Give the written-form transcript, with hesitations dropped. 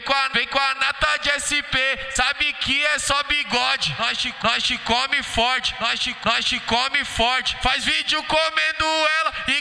vem com a nata de SP, sabe que é só bigode. Nós te come forte, nós te come forte. Faz vídeo comendo ela e